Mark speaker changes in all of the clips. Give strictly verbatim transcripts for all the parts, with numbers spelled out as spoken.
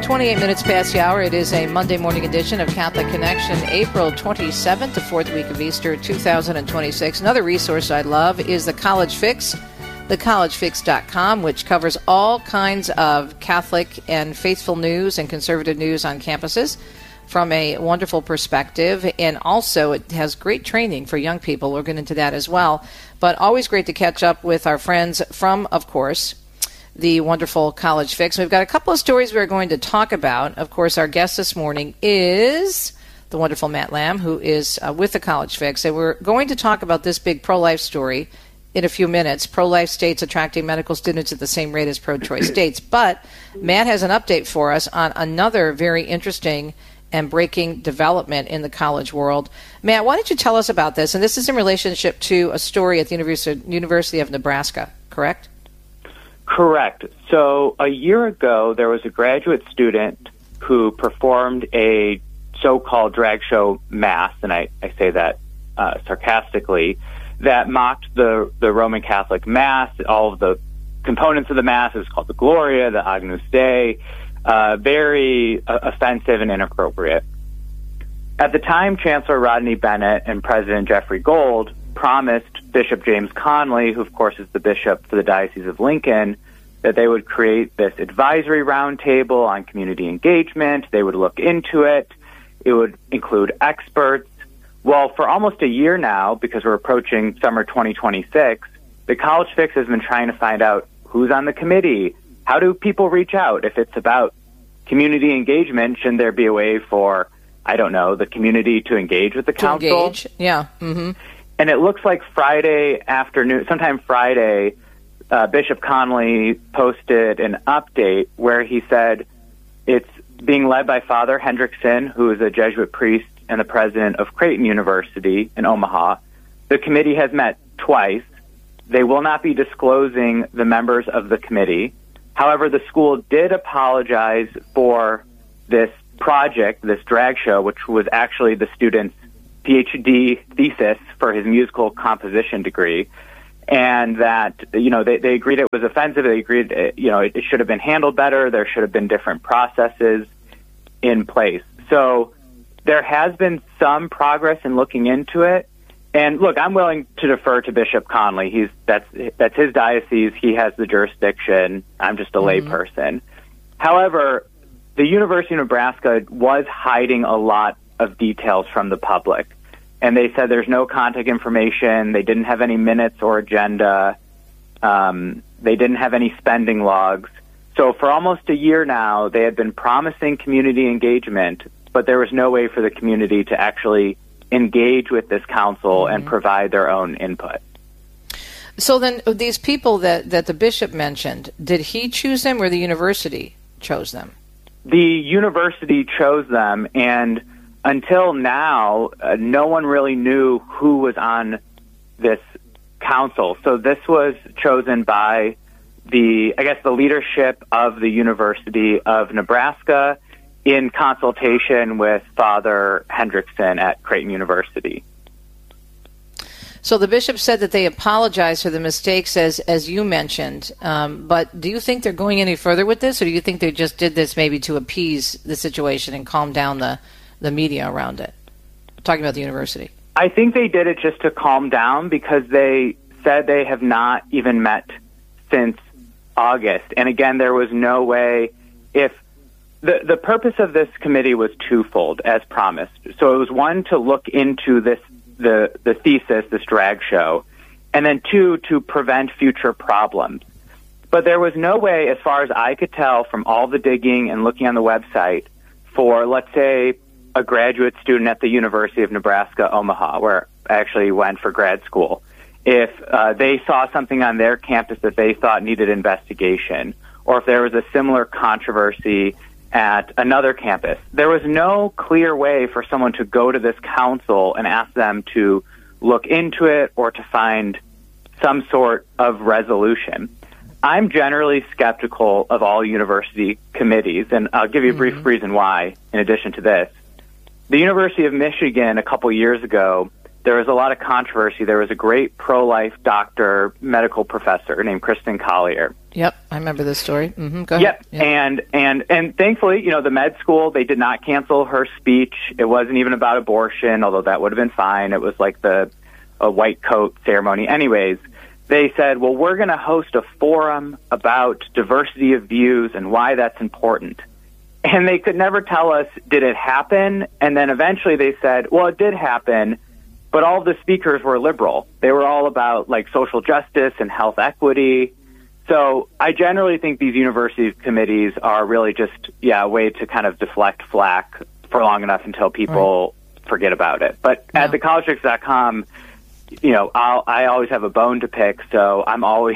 Speaker 1: twenty-eight minutes past the hour. It is a Monday morning edition of Catholic Connection, April twenty-seventh, the fourth week of Easter, two thousand twenty-six. Another resource I love is the College Fix, the college fix dot com, which covers all kinds of Catholic and faithful news and conservative news on campuses from a wonderful perspective. And also it has great training for young people. We'll get into that as well. But always great to catch up with our friends from, of course, the wonderful College Fix. We've got a couple of stories we're going to talk about. Of course, our guest this morning is the wonderful Matt Lamb, who is uh, with the College Fix. And we're going to talk about this big pro-life story in a few minutes. Pro-life states attracting medical students at the same rate as pro-choice states. But Matt has an update for us on another very interesting and breaking development in the college world. Matt, why don't you tell us about this? And this is in relationship to a story at the University University of Nebraska, correct?
Speaker 2: Correct. So a year ago, there was a graduate student who performed a so-called drag show mass, and I, I say that uh, sarcastically, that mocked the, the Roman Catholic Mass, all of the components of the Mass. It was called the Gloria, the Agnus Dei, uh, very uh, offensive and inappropriate. At the time, Chancellor Rodney Bennett and President Jeffrey Gold promised Bishop James Conley, who of course is the bishop for the Diocese of Lincoln, that they would create this advisory roundtable on community engagement. They would look into it. It would include experts. Well, for almost a year now, because we're approaching summer twenty twenty-six, the College Fix has been trying to find out who's on the committee. How do people reach out? If it's about community engagement, shouldn't there be a way for, I don't know, the community to engage with the
Speaker 1: to
Speaker 2: council?
Speaker 1: Engage, yeah. Mm-hmm.
Speaker 2: And it looks like Friday afternoon, sometime Friday, uh, Bishop Conley posted an update where he said it's being led by Father Hendrickson, who is a Jesuit priest and the president of Creighton University in Omaha. The committee has met twice. They will not be disclosing the members of the committee. However, the school did apologize for this project, this drag show, which was actually the student's P H D thesis for his musical composition degree, and that, you know, they, they agreed it was offensive. They agreed, you know, it, it should have been handled better. There should have been different processes in place. So there has been some progress in looking into it. And look, I'm willing to defer to Bishop Conley. He's that's that's his diocese. He has the jurisdiction. I'm just a mm-hmm. layperson. However, the University of Nebraska was hiding a lot of details from the public. And they said there's no contact information. They didn't have any minutes or agenda. Um, they didn't have any spending logs. So for almost a year now, they had been promising community engagement, but there was no way for the community to actually engage with this council mm-hmm. and provide their own input.
Speaker 1: So then these people that, that the bishop mentioned, did he choose them or the university chose them?
Speaker 2: The university chose them, and until now, uh, no one really knew who was on this council. So this was chosen by the, I guess, the leadership of the University of Nebraska in consultation with Father Hendrickson at Creighton University.
Speaker 1: So the bishop said that they apologized for the mistakes, as as you mentioned. Um, but do you think they're going any further with this, or do you think they just did this maybe to appease the situation and calm down the, the media around it? I'm talking about the university.
Speaker 2: I think they did it just to calm down, because they said they have not even met since August. And again, there was no way if The the purpose of this committee was twofold, as promised. So it was, one, to look into this the the thesis, this drag show, and then two, to prevent future problems. But there was no way, as far as I could tell from all the digging and looking on the website, for, let's say, a graduate student at the University of Nebraska, Omaha, where I actually went for grad school, if uh, they saw something on their campus that they thought needed investigation, or if there was a similar controversy at another campus, there was no clear way for someone to go to this council and ask them to look into it or to find some sort of resolution. I'm generally skeptical of all university committees, and I'll give you a brief mm-hmm. reason why, in addition to this. The University of Michigan, a couple years ago, there was a lot of controversy. There was a great pro-life doctor, medical professor named Kristen Collier.
Speaker 1: Yep, I remember this story. Mm-hmm. Go ahead.
Speaker 2: Yep, yep. and and and thankfully, you know, the med school, they did not cancel her speech. It wasn't even about abortion, although that would have been fine. It was like the a white coat ceremony. Anyways, they said, well, we're going to host a forum about diversity of views and why that's important. And they could never tell us, did it happen? And then eventually they said, well, it did happen, but all of the speakers were liberal. They were all about, like, social justice and health equity. So I generally think these university committees are really just, yeah, a way to kind of deflect flack for long enough until people right. forget about it. But yeah. at the college fix dot com, you know, I'll, I always have a bone to pick, so I'm always,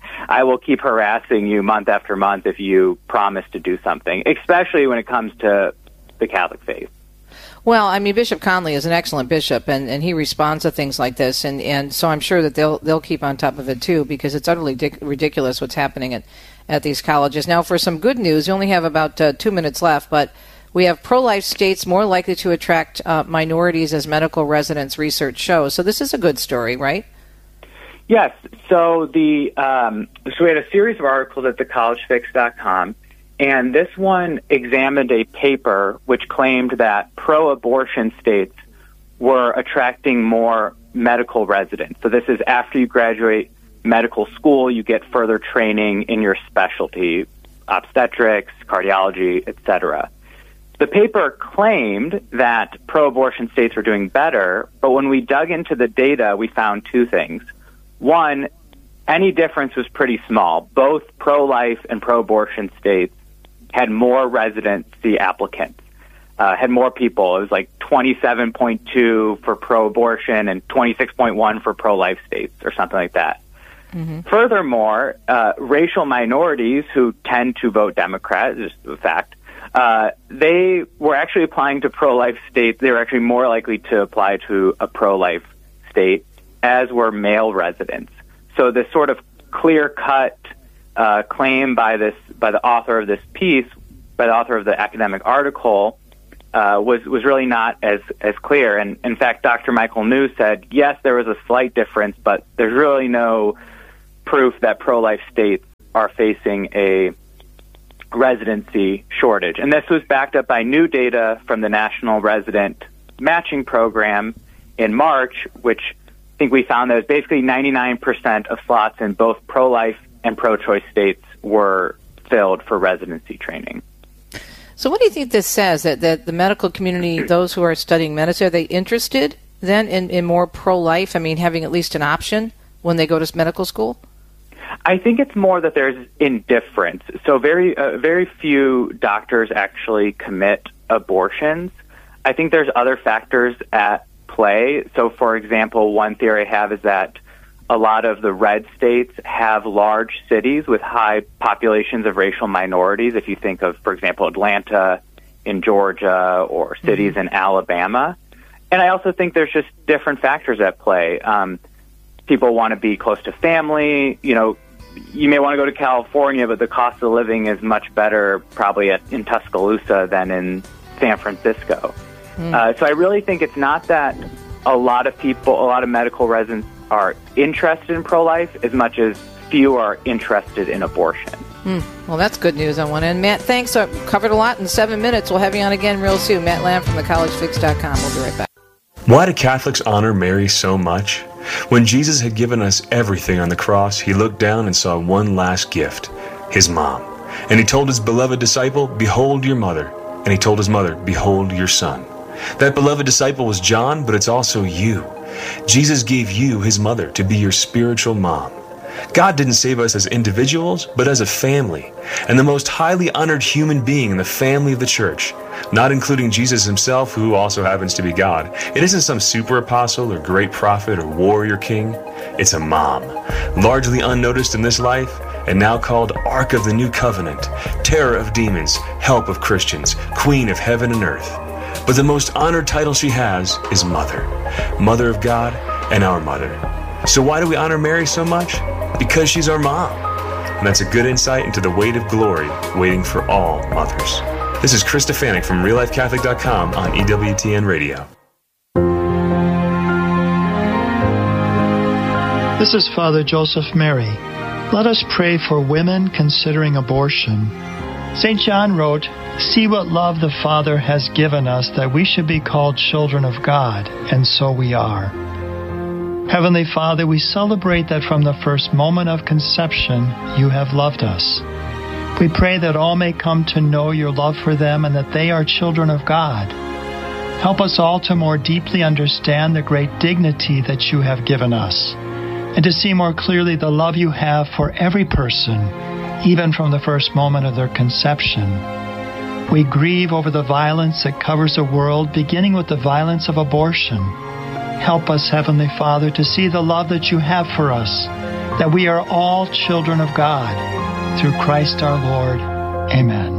Speaker 2: I will keep harassing you month after month if you promise to do something, especially when it comes to the Catholic faith.
Speaker 1: Well, I mean, Bishop Conley is an excellent bishop, and, and he responds to things like this, and, and so I'm sure that they'll they'll keep on top of it, too, because it's utterly dic- ridiculous what's happening at, at these colleges. Now, for some good news, you only have about uh, two minutes left, but we have pro-life states more likely to attract uh, minorities as medical residents, research shows. So this is a good story, right?
Speaker 2: Yes. So the um, so we had a series of articles at the college fix dot com, and this one examined a paper which claimed that pro-abortion states were attracting more medical residents. So this is after you graduate medical school, you get further training in your specialty, obstetrics, cardiology, et cetera. The paper claimed that pro-abortion states were doing better, but when we dug into the data, we found two things. One, any difference was pretty small. Both pro-life and pro-abortion states had more residency applicants, uh, had more people. It was like twenty-seven point two for pro-abortion and twenty-six point one for pro-life states or something like that. Mm-hmm. Furthermore, uh, racial minorities who tend to vote Democrat, is a fact, Uh, they were actually applying to pro-life states. They were actually more likely to apply to a pro-life state, as were male residents. So this sort of clear-cut uh, claim by this by the author of this piece, by the author of the academic article, uh, was was really not as as clear. And in fact, Doctor Michael New said, yes, there was a slight difference, but there's really no proof that pro-life states are facing a residency shortage. And this was backed up by new data from the National Resident Matching Program in March, which I think we found that was basically ninety-nine percent of slots in both pro-life and pro-choice states were filled for residency training.
Speaker 1: So what do you think this says? That, that the medical community, those who are studying medicine, are they interested then in, in more pro-life? I mean, having at least an option when they go to medical school?
Speaker 2: I think it's more that there's indifference. So very, uh, very few doctors actually commit abortions. I think there's other factors at play. So, for example, one theory I have is that a lot of the red states have large cities with high populations of racial minorities. If you think of, for example, Atlanta in Georgia or cities mm-hmm. in Alabama. And I also think there's just different factors at play. Um, people want to be close to family. You know, you may want to go to California, but the cost of living is much better probably at, in Tuscaloosa than in San Francisco. Mm. Uh, so I really think it's not that a lot of people, a lot of medical residents are interested in pro-life as much as few are interested in abortion.
Speaker 1: Mm. Well, that's good news on one end. Matt, thanks. I covered a lot in seven minutes. We'll have you on again real soon. Matt Lamb from the college fix dot com. We'll be right back.
Speaker 3: Why do Catholics honor Mary so much? When Jesus had given us everything on the cross, he looked down and saw one last gift, his mom. And he told his beloved disciple, "Behold your mother." And he told his mother, "Behold your son." That beloved disciple was John, but it's also you. Jesus gave you his mother to be your spiritual mom. God didn't save us as individuals, but as a family, and the most highly honored human being in the family of the church, not including Jesus himself, who also happens to be God. It isn't some super apostle or great prophet or warrior king. It's a mom, largely unnoticed in this life, and now called Ark of the New Covenant, terror of demons, help of Christians, queen of heaven and earth. But the most honored title she has is Mother, Mother of God and our Mother. So why do we honor Mary so much? Because she's our mom. And that's a good insight into the weight of glory waiting for all mothers. This is Chris Stefanik from Real Life Catholic dot com on E W T N Radio.
Speaker 4: This is Father Joseph Mary. Let us pray for women considering abortion. Saint John wrote, "See what love the Father has given us, that we should be called children of God, and so we are." Heavenly Father, we celebrate that from the first moment of conception, you have loved us. We pray that all may come to know your love for them and that they are children of God. Help us all to more deeply understand the great dignity that you have given us, and to see more clearly the love you have for every person, even from the first moment of their conception. We grieve over the violence that covers the world, beginning with the violence of abortion. Help us, Heavenly Father, to see the love that you have for us, that we are all children of God. Through Christ our Lord. Amen.